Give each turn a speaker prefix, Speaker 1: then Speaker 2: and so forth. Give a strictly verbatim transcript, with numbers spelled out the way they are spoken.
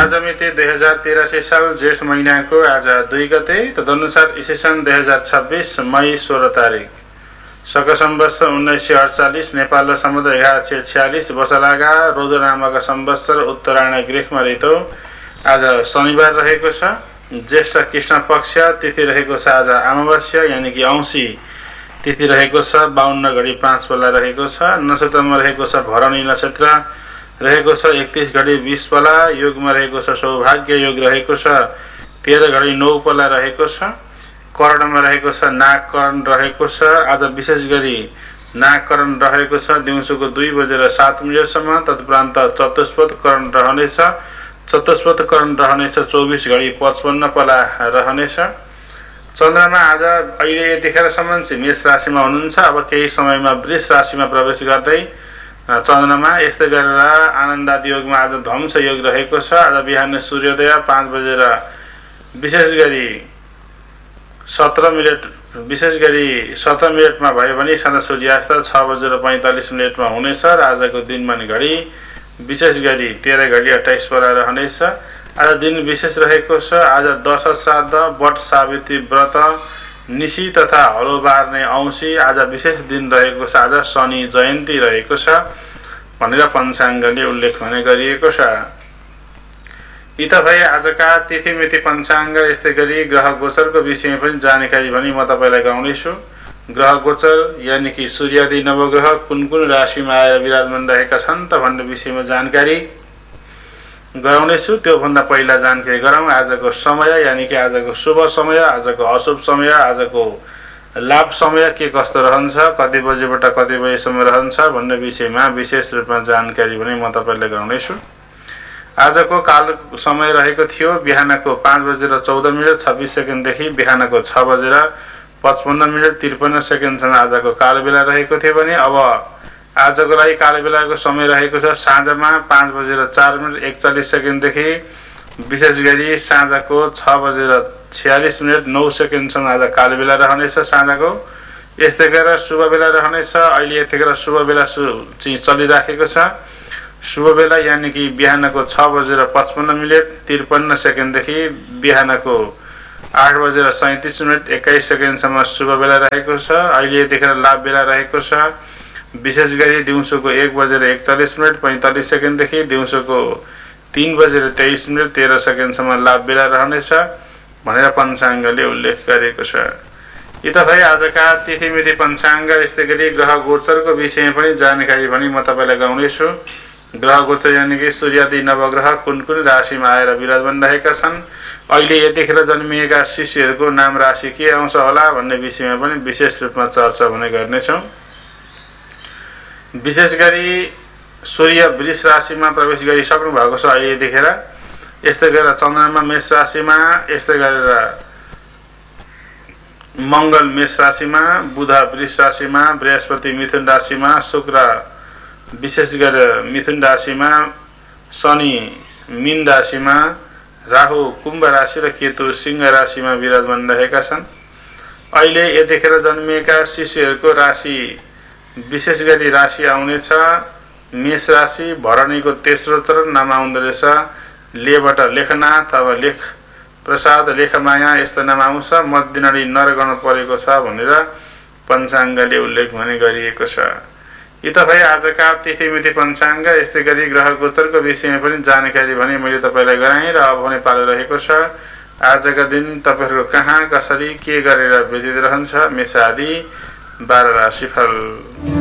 Speaker 1: आज मिति दुई हजार तिरासी साल जेठ महीनाको आज दुई गते, तदनुसार ईसा सन दुई हजार छब्बीस मई सोह्र तारिक, शक संवत्सर उन्नाइस सय अडचालिस, नेपाल र समुद्र एघार सय छ्यालिस, बसलागा रोदो नामक संवत्सर उत्तरायण ग्रीष्म ऋतु आज शनिबार रहेको छ। ज्येष्ठ कृष्ण पक्ष तिथि रहेको छ आज अमावस्या यानि कि औँसी तिथि रहेको छ। बाहन्न घडी पाँच बेला रहेको छ। नक्षत्रमा रहेको छ भरणी नक्षत्र रहेको छ एकतीस घडी बीस बेला। योगमा रहेको छ सौभाग्य योग रहेको छ तेह्र घडी नौ बेला रहेको छ। कर्णमा रहेको छ नागकर्ण रहेको छ। आज विशेष गरी नागकर्ण रहेको छ दिउँसोको दुई बजेर सात मिनटसम्म। तत्परान्त चतुष्पद कर्ण रहनेछ। चतुष्पद कर्ण रहनेछ चौबिस घडी पचपन्न बेला रहनेछ। चन्द्रमा आज अहिले यतिखेरसम्म चाहिँ मेष राशिमा हुनुहुन्छ। अब केही समयमा वृष राशिमा प्रवेश गर्दै चन्द्रमा, यस्तै गरेर आनन्दादि योगमा आज ध्वंस योग रहेको छ। आज बिहान सूर्योदय पाँच बजेर विशेष गरी सत्र मिनट विशेष गरी सत्र मिनटमा भयो भने साँझ सूर्यास्त छ बजेर पैँतालिस मिनटमा हुनेछ र आजको दिनमान घडी विशेष गरी तेह्र घडी अट्ठाइस बेला रहनेछ। आज दिन विशेष रहेको छ। आज दश श्राद्ध, वट सावित्री व्रत, निशी तथा हलो बार्ने औँसी आज विशेष दिन रहेको छ। आज शनि जयन्ती रहेको छ भनेर पञ्चाङ्गले उल्लेख भने गरिएको छ। यी त भए आजका तिथिमिति पञ्चाङ्ग। यस्तै गरी ग्रह गोचरको विषयमा पनि जानकारी भनी म तपाईँलाई गराउनेछु। ग्रह गोचर यानि कि सूर्यादि नवग्रह कुन कुन राशिमा आएर विराजमान रहेका छन् त भन्ने विषयमा जानकारी गराउनेछु। त्योभन्दा पहिला जानकारी गराउँ आजको समय यानि कि आजको शुभ समय, आजको अशुभ समय, आजको लाभ समय के कस्तो रहन्छ, कति बजेबाट कति बजेसम्म रहन्छ भन्ने विषयमा विशेष रूपमा जानकारी भने म तपाईँलाई गराउनेछु। आजको काल समय रहेको थियो बिहानको पाँच बजेर चौध मिनट छब्बिस सेकेन्डदेखि बिहानको छ बजेर पचपन्न मिनट त्रिपन्न सेकेन्डसम्म आजको काल बेला रहेको थियो भने अब आजको लागि काल बेलाको समय रहेको छ साँझमा पाँच बजेर चार मिनट एकचालिस सेकेन्डदेखि विशेष गरी साँझको छ बजेर छ्यालिस मिनट नौ सेकेन्डसम्म आज काल बेला रहनेछ साँझको। यस्तै गरेर शुभ बेला रहनेछ। अहिले यतिखेर शुभ बेला चाहिँ चलिराखेको छ। शुभ बेला यानि कि बिहानको छ बजेर पचपन्न मिनट त्रिपन्न सेकेन्डदेखि बिहानको आठ बजेर सैँतिस मिनट एक्काइस सेकेन्डसम्म शुभ बेला रहेको छ। अहिले यतिखेर लाभ बेला रहेको छ विशेष गरी दिउँसोको एक बजेर एकचालिस मिनट पैँतालिस सेकेन्डदेखि दिउँसोको तीन बजेर तेइस मिनट तेह्र सेकेन्डसम्म लाभ बेला रहनेछ भनेर पञ्चाङ्गले उल्लेख गरेको छ। यी त भए आजका तिथिमिति पञ्चाङ्ग। यस्तै गरी ग्रह गोचरको विषयमा पनि जानकारी भनी म तपाईँलाई गराउनेछु। ग्रह गोचर यानि कि सूर्यादि नवग्रह कुन कुन राशिमा आएर विराजमान रहेका छन्, अहिले यतिखेर जन्मिएका शिष्यहरूको नाम राशि के आउँछ होला भन्ने विषयमा पनि विशेष रूपमा चर्चा भने गर्नेछौँ। विशेष गरी सूर्य वृष राशिमा प्रवेश गरिसक्नु भएको छ अहिले यतिखेर। यस्तै गरेर चन्द्रमा मेष राशिमा, यस्तै गरेर मङ्गल मेष राशिमा, बुध वृष राशिमा, बृहस्पति मिथुन राशिमा, शुक्र विशेष गरेर मिथुन राशिमा, शनि मीन राशिमा, राहु कुम्भ राशि र केतु सिंह राशिमा विराजमान रहेका छन्। अहिले यतिखेर जन्मिएका शिशुहरूको राशि विशेष गरी राशि आउनेछ मेष राशि। भरणीको तेस्रो चरण नाम आउँदो रहेछ लेबाट लेखनाथ, अब लेख प्रसाद, लेखमाया यस्तो नाम आउँछ। मध्यनडी नरगण परेको छ भनेर पञ्चाङ्गले उल्लेख भने गरिएको छ। यी त भए आजका तिथिमिति पञ्चाङ्ग। यस्तै गरी ग्रह गोचरको विषयमा पनि जानकारी भने मैले तपाईँलाई गराएँ र अब हुने पालो रहेको छ आजका दिन तपाईँहरूको कहाँ कसरी के गरेर व्यतीत रहन्छ मेष आदि बाह्र राशिफल।